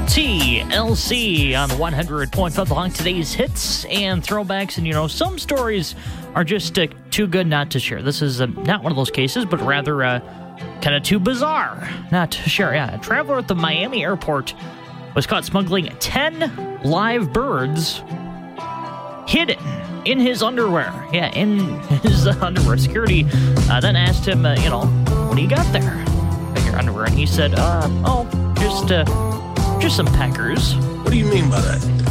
TLC on 100.5 along today's hits and throwbacks. And, some stories are just too good not to share. This is not one of those cases, but rather kind of too bizarre not to share. Yeah, a traveler at the Miami airport was caught smuggling 10 live birds hidden in his underwear. Yeah, in his underwear. Security then asked him, what do you got there in your underwear? And he said, just some peckers. What do you mean by that?